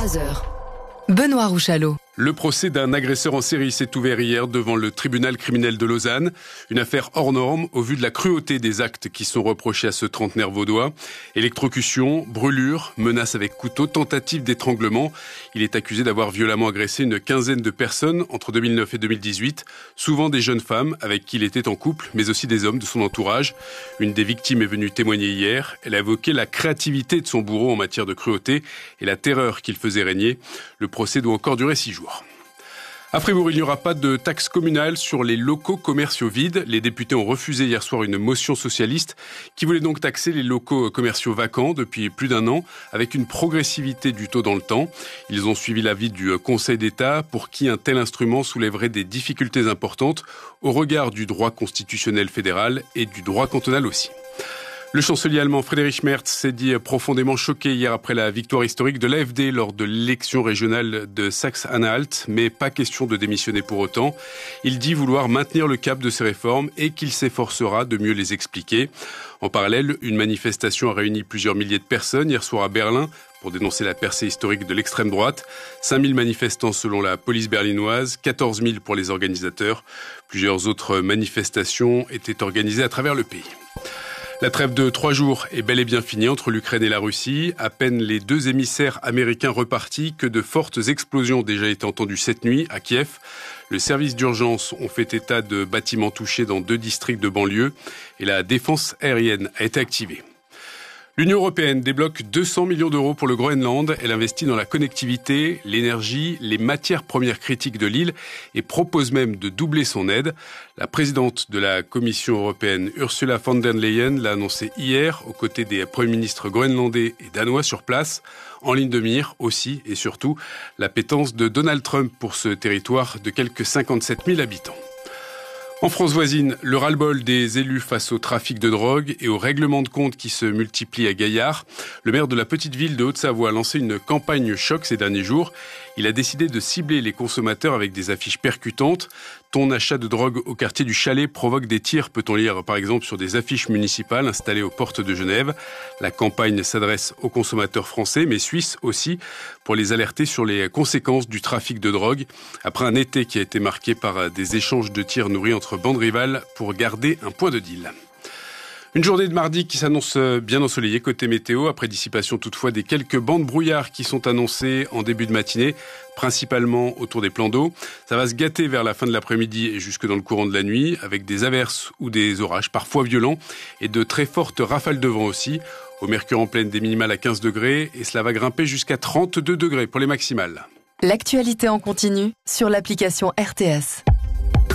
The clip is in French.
3 heures. Benoît Rouchalot. Le procès d'un agresseur en série s'est ouvert hier devant le tribunal criminel de Lausanne. Une affaire hors norme au vu de la cruauté des actes qui sont reprochés à ce trentenaire vaudois. Électrocution, brûlure, menaces avec couteau, tentative d'étranglement. Il est accusé d'avoir violemment agressé une quinzaine de personnes entre 2009 et 2018. Souvent des jeunes femmes avec qui il était en couple, mais aussi des hommes de son entourage. Une des victimes est venue témoigner hier. Elle a évoqué la créativité de son bourreau en matière de cruauté et la terreur qu'il faisait régner. Le procès doit encore durer 6 jours. À Fribourg, il n'y aura pas de taxe communale sur les locaux commerciaux vides. Les députés ont refusé hier soir une motion socialiste qui voulait donc taxer les locaux commerciaux vacants depuis plus d'1 an avec une progressivité du taux dans le temps. Ils ont suivi l'avis du Conseil d'État pour qui un tel instrument soulèverait des difficultés importantes au regard du droit constitutionnel fédéral et du droit cantonal aussi. Le chancelier allemand Friedrich Merz s'est dit profondément choqué hier après la victoire historique de l'AfD lors de l'élection régionale de Saxe-Anhalt, mais pas question de démissionner pour autant. Il dit vouloir maintenir le cap de ces réformes et qu'il s'efforcera de mieux les expliquer. En parallèle, une manifestation a réuni plusieurs milliers de personnes hier soir à Berlin pour dénoncer la percée historique de l'extrême droite. 5000 manifestants selon la police berlinoise, 14 000 pour les organisateurs. Plusieurs autres manifestations étaient organisées à travers le pays. La trêve de 3 jours est bel et bien finie entre l'Ukraine et la Russie. À peine les 2 émissaires américains repartis que de fortes explosions ont déjà été entendues cette nuit à Kiev. Le service d'urgence ont fait état de bâtiments touchés dans 2 districts de banlieue et la défense aérienne a été activée. L'Union européenne débloque 200 millions d'euros pour le Groenland. Elle investit dans la connectivité, l'énergie, les matières premières critiques de l'île et propose même de doubler son aide. La présidente de la Commission européenne, Ursula von der Leyen, l'a annoncé hier aux côtés des premiers ministres groenlandais et danois sur place. En ligne de mire aussi et surtout l'appétence de Donald Trump pour ce territoire de quelques 57 000 habitants. En France voisine, le ras-le-bol des élus face au trafic de drogue et aux règlements de compte qui se multiplient à Gaillard. Le maire de la petite ville de Haute-Savoie a lancé une campagne choc ces derniers jours. Il a décidé de cibler les consommateurs avec des affiches percutantes. Ton achat de drogue au quartier du Chalet provoque des tirs, peut-on lire par exemple sur des affiches municipales installées aux portes de Genève. La campagne s'adresse aux consommateurs français, mais suisses aussi, pour les alerter sur les conséquences du trafic de drogue. Après un été qui a été marqué par des échanges de tirs nourris entre bandes rivales pour garder un point de deal. Une journée de mardi qui s'annonce bien ensoleillée côté météo, après dissipation toutefois des quelques bancs de brouillard qui sont annoncés en début de matinée, principalement autour des plans d'eau. Ça va se gâter vers la fin de l'après-midi et jusque dans le courant de la nuit, avec des averses ou des orages parfois violents et de très fortes rafales de vent aussi. Au mercure en pleine, des minimales à 15 degrés et cela va grimper jusqu'à 32 degrés pour les maximales. L'actualité en continu sur l'application RTS.